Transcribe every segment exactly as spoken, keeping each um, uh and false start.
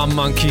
Arm Monkey.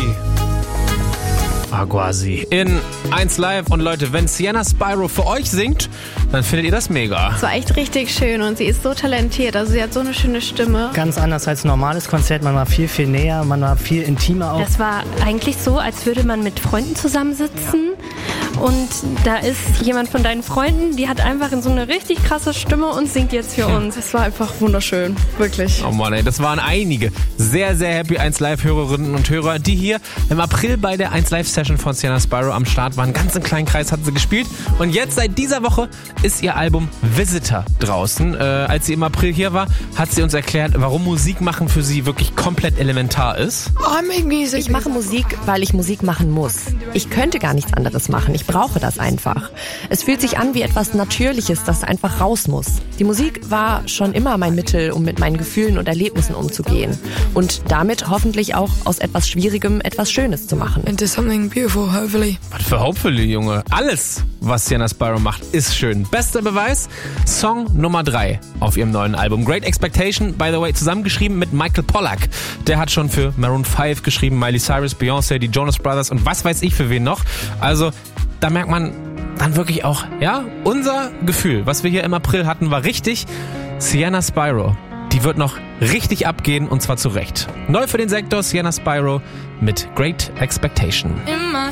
Aguasi in eins Live. Und Leute, wenn Sienna Spyro für euch singt, dann findet ihr das mega. Das war echt richtig schön und sie ist so talentiert. Also sie hat so eine schöne Stimme. Ganz anders als ein normales Konzert. Man war viel, viel näher, man war viel intimer auch. Das war eigentlich so, als würde man mit Freunden zusammensitzen. Und da ist jemand von deinen Freunden, die hat einfach so eine richtig krasse Stimme und singt jetzt für uns. Es war einfach wunderschön, wirklich. Oh Mann, ey, das waren einige sehr, sehr happy eins Live-Hörerinnen und Hörer, die hier im April bei der eins Live-Session von Sienna Spyro am Start waren. Ganz im kleinen Kreis hat sie gespielt. Und jetzt, seit dieser Woche, ist ihr Album Visitor draußen. Äh, als sie im April hier war, hat sie uns erklärt, warum Musik machen für sie wirklich komplett elementar ist. Ich mache Musik, weil ich Musik machen muss. Ich könnte gar nichts anderes machen. Ich brauche das einfach. Es fühlt sich an wie etwas Natürliches, das einfach raus muss. Die Musik war schon immer mein Mittel, um mit meinen Gefühlen und Erlebnissen umzugehen. Und damit hoffentlich auch aus etwas Schwierigem etwas Schönes zu machen. Into something beautiful, hopefully. Was für hopefully, Junge. Alles, was Sienna Spyro macht, ist schön. Bester Beweis, Song Nummer drei auf ihrem neuen Album. Great Expectation, by the way, zusammengeschrieben mit Michael Pollack. Der hat schon für Maroon fünf geschrieben, Miley Cyrus, Beyoncé, die Jonas Brothers und was weiß ich für wen noch. Also, da merkt man dann wirklich auch, ja, unser Gefühl, was wir hier im April hatten, war richtig. Sienna Spyro, die wird noch richtig abgehen und zwar zu Recht. Neu für den Sektor Sienna Spyro mit Great Expectation. In my